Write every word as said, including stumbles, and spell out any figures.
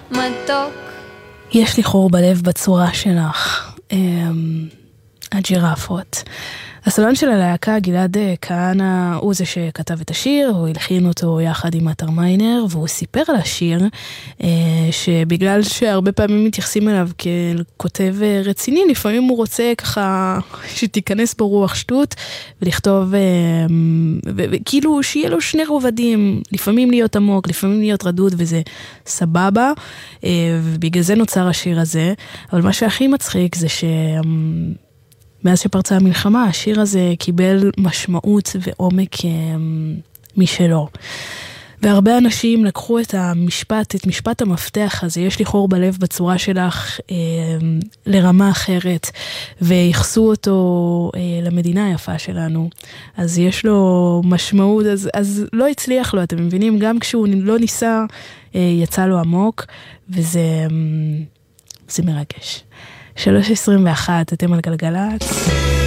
מתוק. יש לי חור בלב בצורה שלך. הג'ירפות. הסולן של הלהקה, גלעד כהנא, הוא זה שכתב את השיר, הוא הלחין אותו יחד עם מטר מיינר, והוא סיפר על השיר, שבגלל שהרבה פעמים מתייחסים אליו ככותב רציני, לפעמים הוא רוצה ככה שתיכנס בו רוח שטות, ולכתוב, וכאילו שיהיה לו שני רובדים, לפעמים להיות עמוק, לפעמים להיות רדוד, וזה סבבה, ובגלל זה נוצר השיר הזה, אבל מה שהכי מצחיק זה ש... מאז שפרצה המלחמה, השיר הזה קיבל משמעות ועומק משלו. והרבה אנשים לקחו את המשפט, את משפט המפתח הזה, יש לי חור בלב בצורה שלך, אה, לרמה אחרת, ויחסו אותו אה, למדינה היפה שלנו. אז יש לו משמעות, אז, אז לא הצליח לו, אתם מבינים? גם כשהוא לא ניסה, אה, יצא לו עמוק, וזה זה מרגש. שלוש עשרים ואחת, אתם על גלגלת.